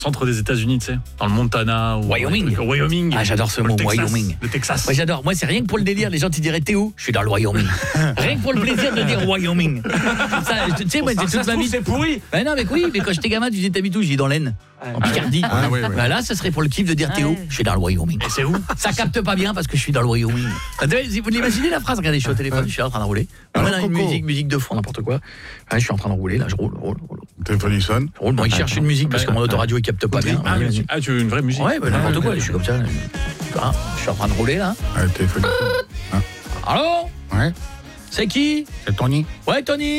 centre des États-Unis, tu sais, dans le Montana ou Wyoming. Wyoming. Ah, j'adore ce mot, Wyoming. Le Texas. Moi, j'adore. Moi, c'est rien que pour le délire. Les gens te diraient, t'es où? Je suis dans le Wyoming. Rien que pour le plaisir de dire Wyoming. Ça, tu sais, moi, c'est toute ma vie. C'est pourri. Ben non, mais oui, mais quand j'étais gamin, tu disais, t'habites où? J'ai dit dans l'Aisne. En Picardie. Ah, ouais. Ben là, ce serait pour le kiff de dire, t'es où? Je suis dans le Wyoming. Et c'est où? Ça capte pas bien parce que je suis dans le Wyoming. Vous l'imaginez la phrase? Regardez, je suis au téléphone, je suis en train de rouler. Voilà, une musique de fond, n'importe quoi. Je suis en train de rouler, là, je roule. Le téléphone il sonne. Bon, il cherche une musique parce que mon autoradio il capte pas bien. Tu veux une vraie musique? Ouais, n'importe quoi, je suis comme ça. Je suis en train de rouler là. Le téléphone il sonne. Allô? Ouais. C'est qui? C'est Tony. Ouais, Tony.